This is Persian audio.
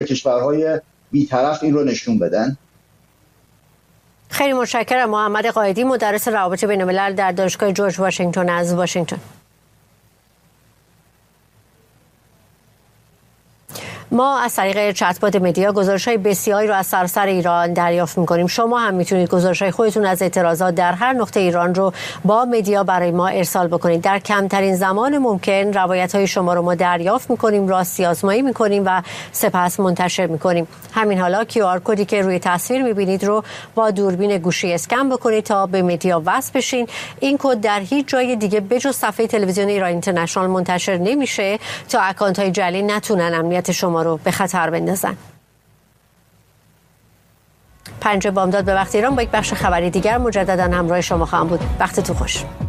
کشورهای بی‌طرف این رو نشون بدن. خیلی متشکرم. محمد قائدی، مدرس روابط بین‌الملل در دانشگاه جورج واشنگتن از واشنگتن. ما از طریق چت‌بات مدیا گزارش‌های بسیاری رو از سراسر ایران دریافت می‌کنیم. شما هم می‌تونید گزارش‌های خودتون از اعتراضات در هر نقطه ایران رو با مدیا برای ما ارسال بکنید. در کمترین زمان ممکن روایت‌های شما رو ما دریافت می‌کنیم، راستی آزمایی می‌کنیم و سپس منتشر می‌کنیم. همین حالا QR کدی که روی تصویر می‌بینید رو با دوربین گوشی اسکن بکنید تا به مدیا وصل بشین. این کد در هیچ جای دیگه بجز صفحه تلویزیون ایران اینترنشنال منتشر نمیشه تا اکانت‌های جعلی نتونن امنیت شما رو به خطر بندازن. 5 بامداد به وقت ایران با یک بخش خبری دیگر مجددا همراه شما خواهم بود. وقتتون خوش.